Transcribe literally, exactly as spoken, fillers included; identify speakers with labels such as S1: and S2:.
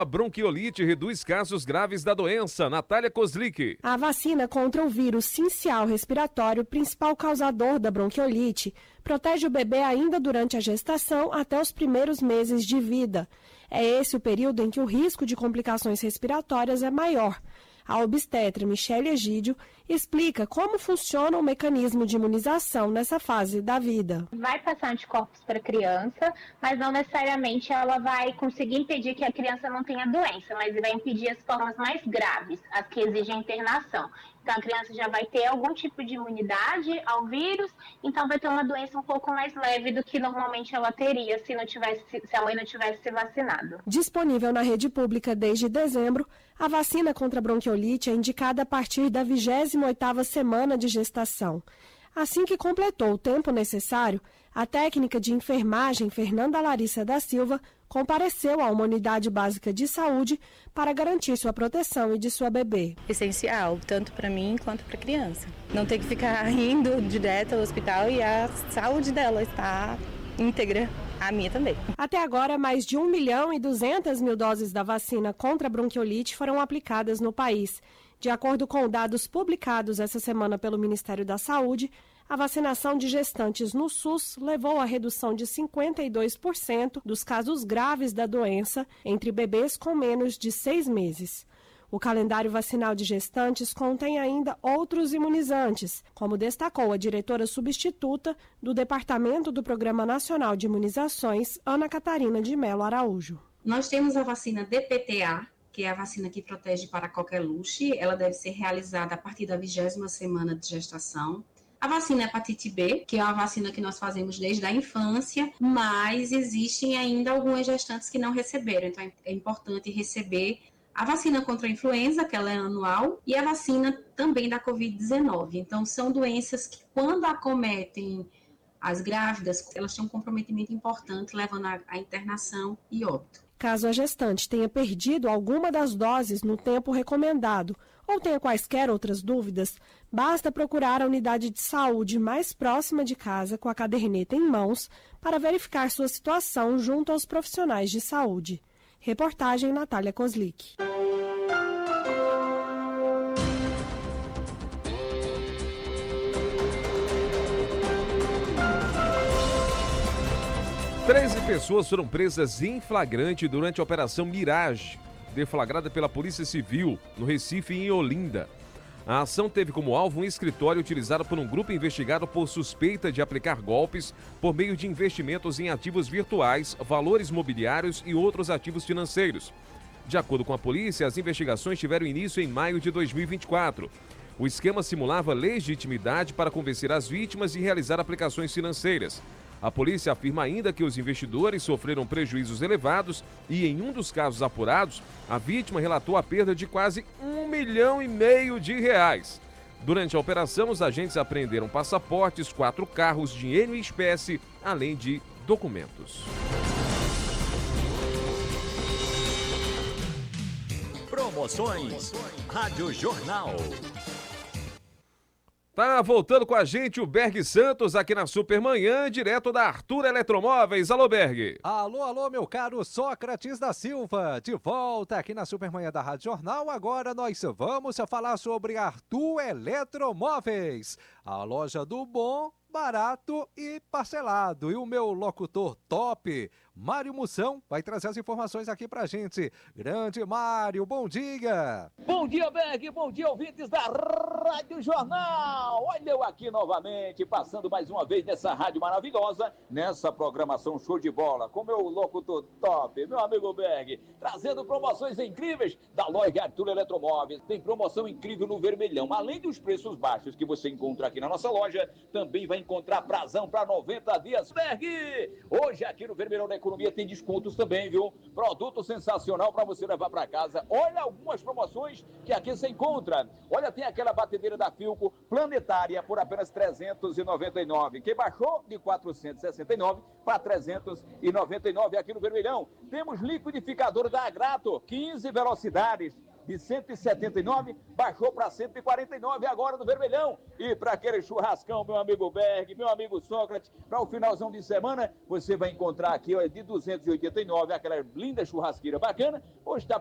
S1: A bronquiolite reduz casos graves da doença. Natália Kozlik.
S2: A vacina contra o vírus sincial respiratório, principal causador da bronquiolite, protege o bebê ainda durante a gestação até os primeiros meses de vida. É esse o período em que o risco de complicações respiratórias é maior. A obstetra Michele Egídio explica como funciona o mecanismo de imunização nessa fase da vida.
S3: Vai passar anticorpos para a criança, mas não necessariamente ela vai conseguir impedir que a criança não tenha doença, mas vai impedir as formas mais graves, as que exigem internação. Então a criança já vai ter algum tipo de imunidade ao vírus, então vai ter uma doença um pouco mais leve do que normalmente ela teria se, não tivesse, se a mãe não tivesse se vacinado.
S2: Disponível na rede pública desde dezembro, a vacina contra a bronquiolite é indicada a partir da vigésima oitava semana de gestação. Assim que completou o tempo necessário, a técnica de enfermagem Fernanda Larissa da Silva compareceu a uma unidade básica de saúde para garantir sua proteção e de sua bebê.
S4: Essencial, tanto para mim quanto para a criança. Não ter que ficar indo direto ao hospital e a saúde dela está íntegra. A minha também.
S2: Até agora, mais de um milhão e duzentas mil doses da vacina contra a bronquiolite foram aplicadas no país. De acordo com dados publicados essa semana pelo Ministério da Saúde, a vacinação de gestantes no SUS levou à redução de cinquenta e dois por cento dos casos graves da doença entre bebês com menos de seis meses. O calendário vacinal de gestantes contém ainda outros imunizantes, como destacou a diretora substituta do Departamento do Programa Nacional de Imunizações, Ana Catarina de Melo Araújo.
S5: Nós temos a vacina D P T A, que é a vacina que protege para qualquer luxe. Ela deve ser realizada a partir da vigésima semana de gestação. A vacina hepatite B, que é uma vacina que nós fazemos desde a infância, mas existem ainda algumas gestantes que não receberam, então é importante receber a vacina contra a influenza, que ela é anual, e a vacina também da covid dezenove. Então, são doenças que, quando acometem as grávidas, elas têm um comprometimento importante, levando à internação e óbito.
S2: Caso a gestante tenha perdido alguma das doses no tempo recomendado ou tenha quaisquer outras dúvidas, basta procurar a unidade de saúde mais próxima de casa com a caderneta em mãos para verificar sua situação junto aos profissionais de saúde. Reportagem Natália Kozlik.
S1: treze pessoas foram presas em flagrante durante a Operação Mirage, deflagrada pela Polícia Civil no Recife e em Olinda. A ação teve como alvo um escritório utilizado por um grupo investigado por suspeita de aplicar golpes por meio de investimentos em ativos virtuais, valores mobiliários e outros ativos financeiros. De acordo com a polícia, as investigações tiveram início em maio de dois mil e vinte e quatro. O esquema simulava legitimidade para convencer as vítimas e realizar aplicações financeiras. A polícia afirma ainda que os investidores sofreram prejuízos elevados e, em um dos casos apurados, a vítima relatou a perda de quase um milhão e meio de reais. Durante a operação, os agentes apreenderam passaportes, quatro carros, dinheiro em espécie, além de documentos.
S6: Promoções Rádio Jornal.
S1: Tá voltando com a gente o Berg Santos aqui na Supermanhã, direto da Arthur Eletromóveis. Alô, Berg.
S7: Alô, alô, meu caro Sócrates da Silva. De volta aqui na Supermanhã da Rádio Jornal. Agora nós vamos falar sobre Arthur Eletromóveis, a loja do bom, barato e parcelado. E o meu locutor top, Mário Moção, vai trazer as informações aqui pra gente. Grande Mário, bom dia!
S8: Bom dia, Berg, bom dia, ouvintes da Rádio Jornal! Olha eu aqui novamente, passando mais uma vez nessa rádio maravilhosa, nessa programação show de bola, com meu locutor top, meu amigo Berg, trazendo promoções incríveis da loja Arthur Eletromóveis. Tem promoção incrível no vermelhão, além dos preços baixos que você encontra aqui na nossa loja, também vai encontrar prazão para noventa dias. Berg, hoje aqui no Vermelhão da Economia tem descontos também, viu? Produto sensacional para você levar para casa. Olha algumas promoções que aqui você encontra. Olha, tem aquela batedeira da Philco planetária por apenas trezentos e noventa e nove, que baixou de quatrocentos e sessenta e nove para trezentos e noventa e nove aqui no Vermelhão. Temos liquidificador da Agrato, quinze velocidades, de cento e setenta e nove, baixou para cento e quarenta e nove agora no vermelhão. E para aquele churrascão, meu amigo Berg, meu amigo Sócrates, para o finalzão de semana, você vai encontrar aqui ó, de duzentos e oitenta e nove, aquela linda churrasqueira bacana. Hoje está